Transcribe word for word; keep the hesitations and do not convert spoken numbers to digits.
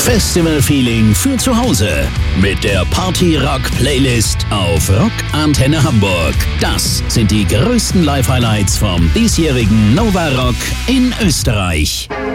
Festival-Feeling für zu Hause mit der Party-Rock-Playlist auf Rock Antenne Hamburg. Das sind die größten Live-Highlights vom diesjährigen Nova Rock in Österreich.